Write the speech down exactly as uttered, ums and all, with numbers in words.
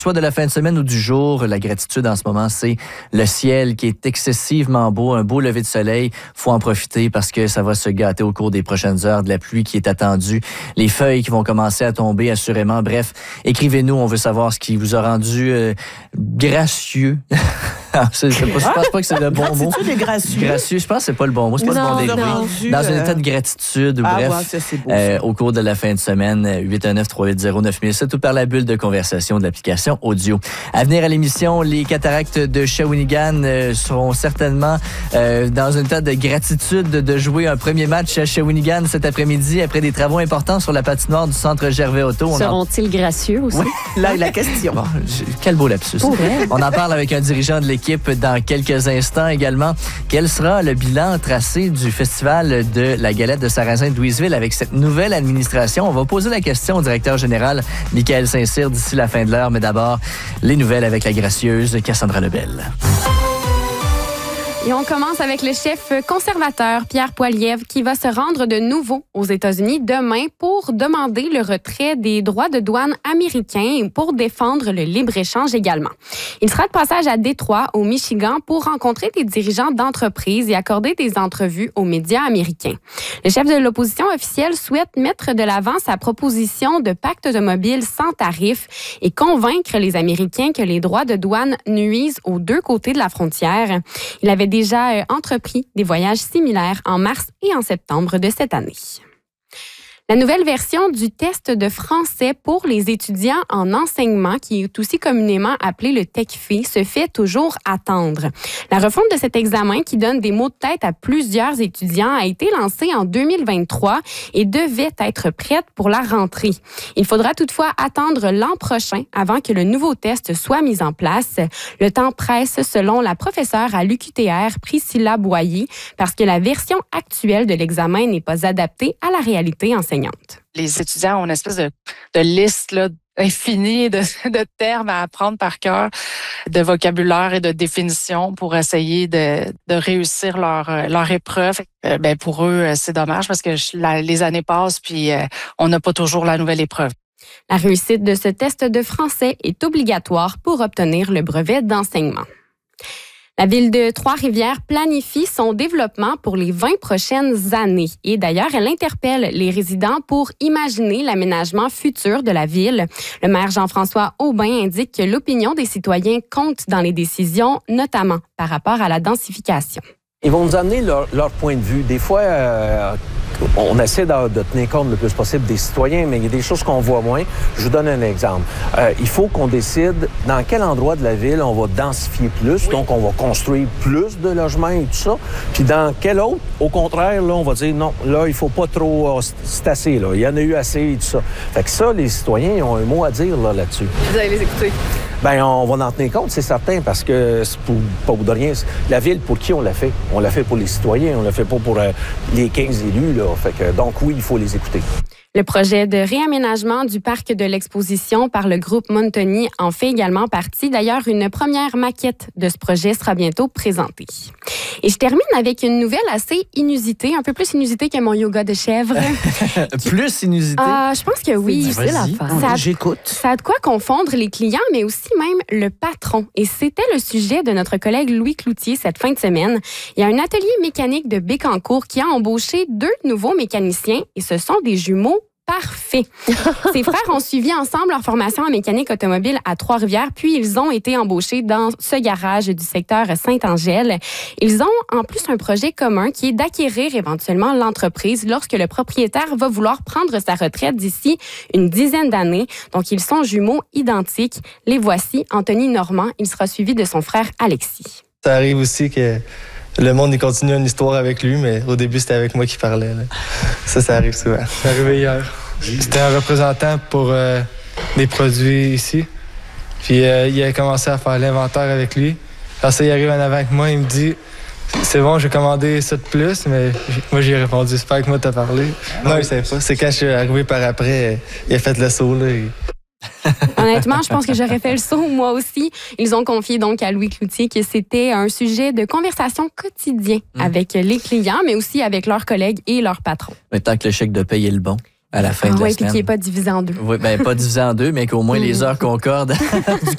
Soit de la fin de semaine ou du jour, la gratitude en ce moment, c'est le ciel qui est excessivement beau, un beau lever de soleil. Faut en profiter parce que ça va se gâter au cours des prochaines heures, de la pluie qui est attendue, les feuilles qui vont commencer à tomber assurément. Bref, écrivez-nous, on veut savoir ce qui vous a rendu euh, gracieux. c'est, c'est pas, je pense pas que c'est le bon mot. Gratitude et gracieux. Gracieux, je pense que c'est pas le bon mot, c'est pas non, le bon degré. Dans un état de gratitude, ou ah, bref, ouais, ça, c'est beau, euh, ça. au cours de la fin de semaine, huit un neuf, trois huit zéro, neuf mille sept ou par la bulle de conversation de l'application audio. À venir à l'émission, les Cataractes de Shawinigan euh, seront certainement euh, dans un tas de gratitude de jouer un premier match à Shawinigan cet après-midi après des travaux importants sur la patinoire du centre Gervais-Auto. Seront-ils en... gracieux aussi? Oui. Là, la question. Bon, quel beau lapsus. On en parle avec un dirigeant de l'équipe dans quelques instants également. Quel sera le bilan tracé du festival de la galette de Sarrazin de Louisville avec cette nouvelle administration? On va poser la question au directeur général Michael Saint-Cyr d'ici la fin de l'heure, mais d'abord, les nouvelles avec la gracieuse Cassandra Lebel. Et on commence avec le chef conservateur Pierre Poilievre qui va se rendre de nouveau aux États-Unis demain pour demander le retrait des droits de douane américains et pour défendre le libre-échange également. Il sera de passage à Détroit, au Michigan, pour rencontrer des dirigeants d'entreprises et accorder des entrevues aux médias américains. Le chef de l'opposition officielle souhaite mettre de l'avant sa proposition de pacte automobile sans tarif et convaincre les Américains que les droits de douane nuisent aux deux côtés de la frontière. Il avait déjà euh, entrepris des voyages similaires en mars et en septembre de cette année. La nouvelle version du test de français pour les étudiants en enseignement, qui est aussi communément appelé le TECFE, se fait toujours attendre. La refonte de cet examen, qui donne des mots de tête à plusieurs étudiants, a été lancée en deux mille vingt-trois et devait être prête pour la rentrée. Il faudra toutefois attendre l'an prochain avant que le nouveau test soit mis en place. Le temps presse, selon la professeure à l'U Q T R, Priscilla Boyer, parce que la version actuelle de l'examen n'est pas adaptée à la réalité enseignante. Les étudiants ont une espèce de, de liste là, infinie de, de termes à apprendre par cœur, de vocabulaire et de définition pour essayer de, de réussir leur, leur épreuve. Euh, ben pour eux, c'est dommage parce que la, les années passent puis euh, on n'a pas toujours la nouvelle épreuve. La réussite de ce test de français est obligatoire pour obtenir le brevet d'enseignement. La ville de Trois-Rivières planifie son développement pour les vingt prochaines années. Et d'ailleurs, elle interpelle les résidents pour imaginer l'aménagement futur de la ville. Le maire Jean-François Aubin indique que l'opinion des citoyens compte dans les décisions, notamment par rapport à la densification. Ils vont nous amener leur, leur point de vue. Des fois, euh, on essaie de, de tenir compte le plus possible des citoyens, mais il y a des choses qu'on voit moins. Je vous donne un exemple. Euh, il faut qu'on décide dans quel endroit de la ville on va densifier plus, oui. Donc on va construire plus de logements et tout ça. Puis dans quel autre, au contraire, là, on va dire non, là, il faut pas trop, c'est assez, là. Il y en a eu assez et tout ça. Fait que ça, les citoyens, ils ont un mot à dire là, là-dessus. Vous allez les écouter? Bien, on va en tenir compte, c'est certain, parce que c'est pour, pas pour de rien. La ville, pour qui on l'a fait? On l'a fait pour les citoyens, on l'a fait pas pour euh, les quinze élus, là. Fait que, donc oui, il faut les écouter. Le projet de réaménagement du parc de l'exposition par le groupe Montoni en fait également partie. D'ailleurs, une première maquette de ce projet sera bientôt présentée. Et je termine avec une nouvelle assez inusitée, un peu plus inusitée que mon yoga de chèvre. Plus inusité? Euh, je pense que oui. C'est difficile à faire. Ça a, J'écoute. Ça a de quoi confondre les clients, mais aussi même le patron. Et c'était le sujet de notre collègue Louis Cloutier cette fin de semaine. Il y a un atelier mécanique de Bécancour qui a embauché deux nouveaux mécaniciens et ce sont des jumeaux parfait. Ses frères ont suivi ensemble leur formation en mécanique automobile à Trois-Rivières, puis ils ont été embauchés dans ce garage du secteur Saint-Angèle. Ils ont en plus un projet commun qui est d'acquérir éventuellement l'entreprise lorsque le propriétaire va vouloir prendre sa retraite d'ici une dizaine d'années. Donc, ils sont jumeaux identiques. Les voici. Anthony Normand, il sera suivi de son frère Alexis. Ça arrive aussi que le monde il continue une histoire avec lui, mais au début, c'était avec moi qui parlais. Là. Ça, ça arrive souvent. C'est arrivé hier. C'était un représentant pour euh, des produits ici. Puis euh, il a commencé à faire l'inventaire avec lui. Après ça, il arrive en avant avec moi, il me dit « C'est bon, j'ai commandé ça de plus », mais moi, j'ai répondu « J'espère que moi, t'as parlé. » Non, il savait pas. C'est quand je suis arrivé par après, il a fait le saut, là. Et... Honnêtement, je pense que j'aurais fait le saut moi aussi. Ils ont confié donc à Louis Cloutier que c'était un sujet de conversation quotidien mmh. avec les clients, mais aussi avec leurs collègues et leurs patrons. Mais tant que le chèque de paye est le bon. À la fin ah, de la ouais, semaine. Puis qui n'est pas divisé en deux. Oui, bien, pas divisé en deux, mais qu'au moins les heures concordent du